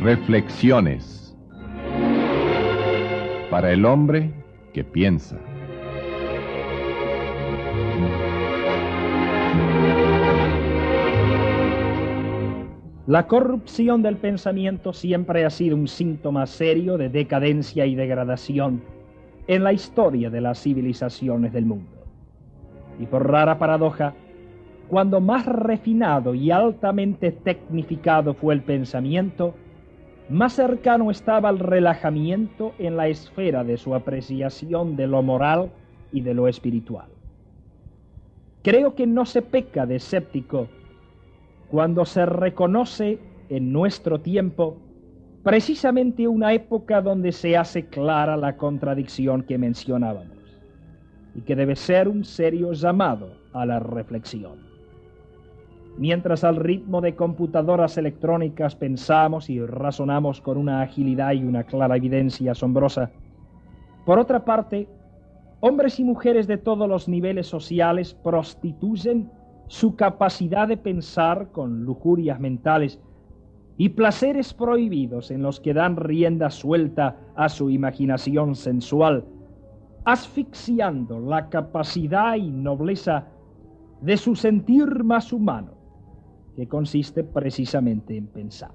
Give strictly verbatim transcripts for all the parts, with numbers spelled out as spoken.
Reflexiones para el hombre que piensa. La corrupción del pensamiento siempre ha sido un síntoma serio de decadencia y degradación en la historia de las civilizaciones del mundo. Y por rara paradoja, cuando más refinado y altamente tecnificado fue el pensamiento, más cercano estaba el relajamiento en la esfera de su apreciación de lo moral y de lo espiritual. Creo que no se peca de escéptico cuando se reconoce en nuestro tiempo precisamente una época donde se hace clara la contradicción que mencionábamos y que debe ser un serio llamado a la reflexión. Mientras al ritmo de computadoras electrónicas pensamos y razonamos con una agilidad y una clara evidencia asombrosa, por otra parte, hombres y mujeres de todos los niveles sociales prostituyen su capacidad de pensar con lujurias mentales y placeres prohibidos en los que dan rienda suelta a su imaginación sensual, asfixiando la capacidad y nobleza de su sentir más humano, que consiste precisamente en pensar.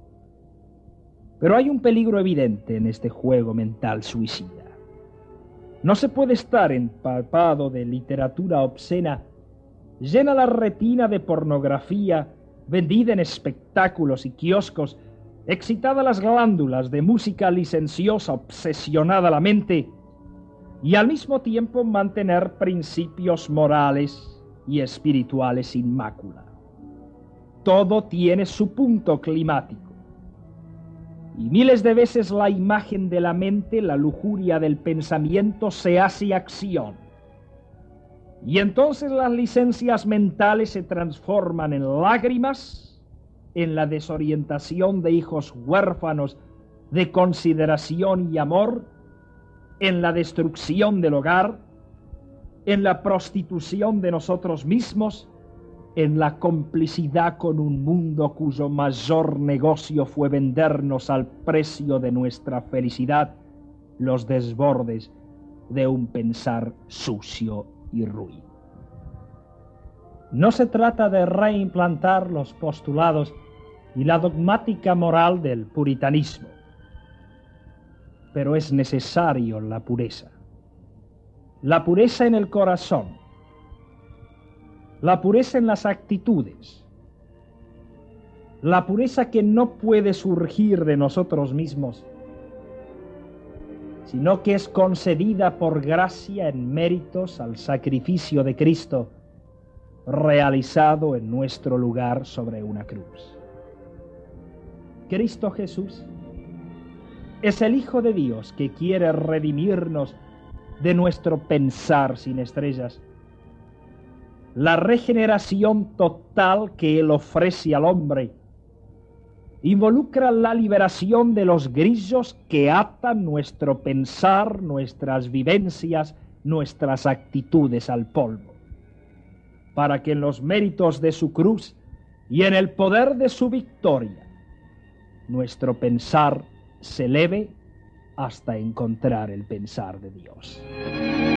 Pero hay un peligro evidente en este juego mental suicida. No se puede estar empapado de literatura obscena, llena la retina de pornografía, vendida en espectáculos y kioscos, excitada las glándulas de música licenciosa, obsesionada la mente, y al mismo tiempo mantener principios morales y espirituales sin mácula. Todo tiene su punto climático. Y miles de veces la imagen de la mente, la lujuria del pensamiento se hace acción. Y entonces las licencias mentales se transforman en lágrimas, en la desorientación de hijos huérfanos de consideración y amor, en la destrucción del hogar, en la prostitución de nosotros mismos, en la complicidad con un mundo cuyo mayor negocio fue vendernos al precio de nuestra felicidad los desbordes de un pensar sucio y ruin. No se trata de reimplantar los postulados y la dogmática moral del puritanismo, pero es necesario la pureza. La pureza en el corazón, la pureza en las actitudes, la pureza que no puede surgir de nosotros mismos, sino que es concedida por gracia en méritos al sacrificio de Cristo realizado en nuestro lugar sobre una cruz. Cristo Jesús es el Hijo de Dios que quiere redimirnos de nuestro pensar sin estrellas. La regeneración total que Él ofrece al hombre involucra la liberación de los grillos que atan nuestro pensar, nuestras vivencias, nuestras actitudes al polvo, para que en los méritos de su cruz y en el poder de su victoria, nuestro pensar se eleve hasta encontrar el pensar de Dios.